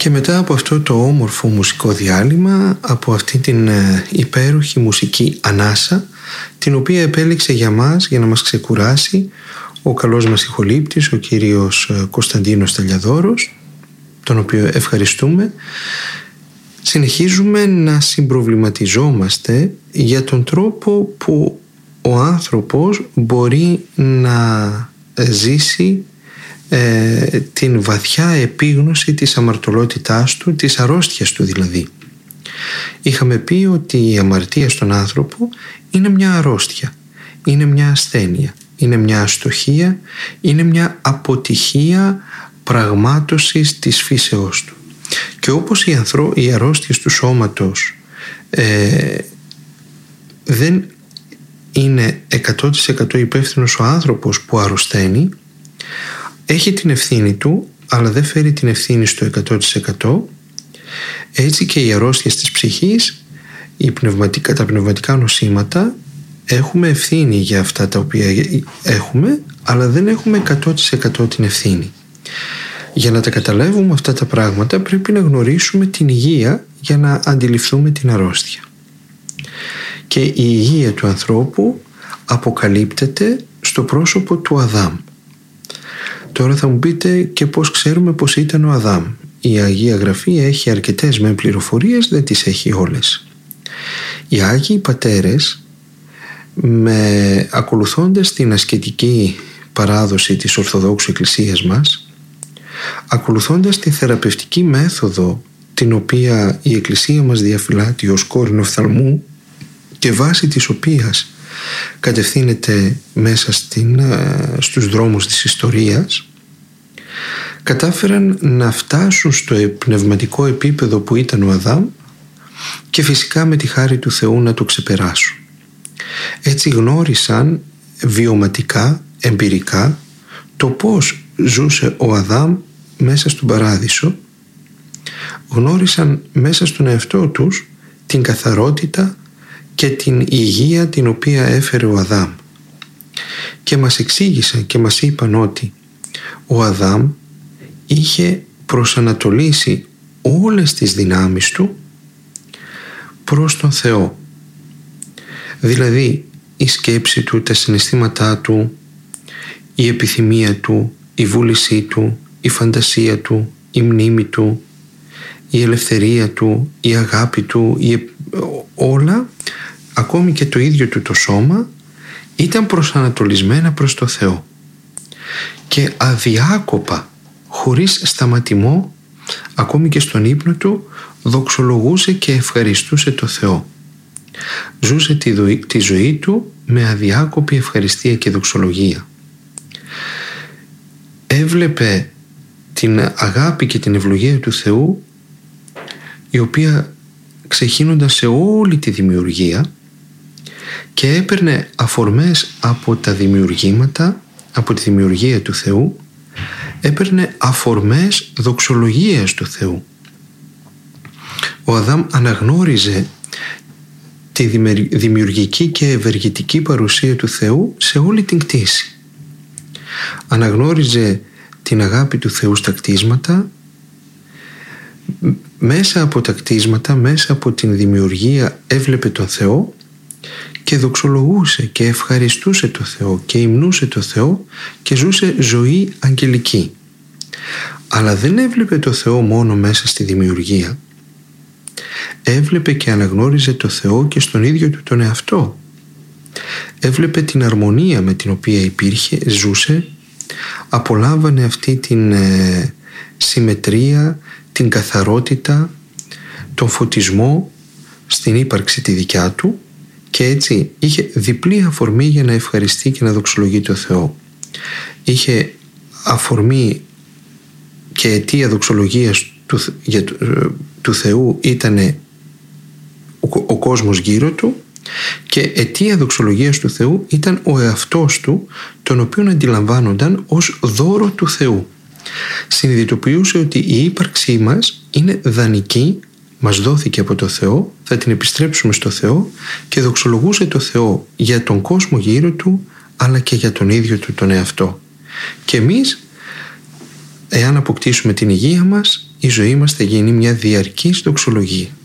Και μετά από αυτό το όμορφο μουσικό διάλειμμα, από αυτή την υπέροχη μουσική ανάσα, την οποία επέλεξε για μας, για να μας ξεκουράσει, ο καλός μας ηχολήπτης, ο κύριος Κωνσταντίνος Τελιαδόρος, τον οποίο ευχαριστούμε, συνεχίζουμε να συμπροβληματιζόμαστε για τον τρόπο που ο άνθρωπος μπορεί να ζήσει την βαθιά επίγνωση της αμαρτωλότητάς του, της αρρώστιας του δηλαδή. Είχαμε πει ότι η αμαρτία στον άνθρωπο είναι μια αρρώστια, είναι μια ασθένεια, είναι μια αστοχία, είναι μια αποτυχία πραγμάτωσης της φύσεώς του. Και όπως οι αρρώστιες του σώματος δεν είναι 100% υπεύθυνος ο άνθρωπος που αρρωσταίνει, έχει την ευθύνη του, αλλά δεν φέρει την ευθύνη στο 100%. Έτσι και οι αρρώστιες της ψυχής, τα πνευματικά νοσήματα, έχουμε ευθύνη για αυτά τα οποία έχουμε, αλλά δεν έχουμε 100% την ευθύνη. Για να τα καταλάβουμε αυτά τα πράγματα πρέπει να γνωρίσουμε την υγεία για να αντιληφθούμε την αρρώστια. Και η υγεία του ανθρώπου αποκαλύπτεται στο πρόσωπο του Αδάμ. Τώρα θα μου πείτε, και πώς ξέρουμε πως ήταν ο Αδάμ? Η Αγία Γραφή έχει αρκετές μεν πληροφορίες, δεν τις έχει όλες. Οι Άγιοι Πατέρες, ακολουθώντας την ασκητική παράδοση της Ορθοδόξου Εκκλησίας μας, ακολουθώντας τη θεραπευτική μέθοδο την οποία η Εκκλησία μας διαφυλάττει ως κόρηνο οφθαλμού και βάσει της οποίας κατευθύνεται μέσα στους δρόμους της ιστορίας, κατάφεραν να φτάσουν στο πνευματικό επίπεδο που ήταν ο Αδάμ και φυσικά με τη χάρη του Θεού να το ξεπεράσουν. Έτσι γνώρισαν βιωματικά, εμπειρικά, το πώς ζούσε ο Αδάμ μέσα στον Παράδεισο, γνώρισαν μέσα στον εαυτό τους την καθαρότητα και την υγεία την οποία έφερε ο Αδάμ, και μας εξήγησαν και μας είπαν ότι ο Αδάμ είχε προσανατολίσει όλες τις δυνάμεις του προς τον Θεό. Δηλαδή η σκέψη του, τα συναισθήματά του, η επιθυμία του, η βούλησή του, η φαντασία του, η μνήμη του, η ελευθερία του, η αγάπη του, όλα, ακόμη και το ίδιο του το σώμα, ήταν προσανατολισμένα προς το Θεό. Και αδιάκοπα, χωρίς σταματημό, ακόμη και στον ύπνο του, δοξολογούσε και ευχαριστούσε το Θεό. Ζούσε τη ζωή του με αδιάκοπη ευχαριστία και δοξολογία. Έβλεπε την αγάπη και την ευλογία του Θεού, η οποία ξεχύνονταν σε όλη τη δημιουργία, και έπαιρνε αφορμές από τα δημιουργήματα, από τη δημιουργία του Θεού, έπαιρνε αφορμές δοξολογίας του Θεού. Ο Αδάμ αναγνώριζε τη δημιουργική και ευεργετική παρουσία του Θεού σε όλη την κτήση. Αναγνώριζε την αγάπη του Θεού στα κτίσματα, μέσα από τα κτίσματα, μέσα από την δημιουργία έβλεπε τον Θεό και δοξολογούσε και ευχαριστούσε το Θεό και υμνούσε το Θεό και ζούσε ζωή αγγελική. Αλλά δεν έβλεπε το Θεό μόνο μέσα στη δημιουργία. Έβλεπε και αναγνώριζε το Θεό και στον ίδιο του τον εαυτό. Έβλεπε την αρμονία με την οποία ζούσε, απολάμβανε αυτή την συμμετρία, την καθαρότητα, τον φωτισμό στην ύπαρξη τη δικιά του, και έτσι είχε διπλή αφορμή για να ευχαριστεί και να δοξολογεί το Θεό. Είχε αφορμή και αιτία δοξολογίας του Θεού ήταν ο κόσμος γύρω του, και αιτία δοξολογίας του Θεού ήταν ο εαυτός του, τον οποίον αντιλαμβάνονταν ως δώρο του Θεού. Συνειδητοποιούσε ότι η ύπαρξή μας είναι δανεική, μας δόθηκε από το Θεό, θα την επιστρέψουμε στο Θεό, και δοξολογούσε το Θεό για τον κόσμο γύρω του, αλλά και για τον ίδιο του τον εαυτό. Και εμείς Εάν αποκτήσουμε την υγεία μας, η ζωή μας θα γίνει μια διαρκής δοξολογία.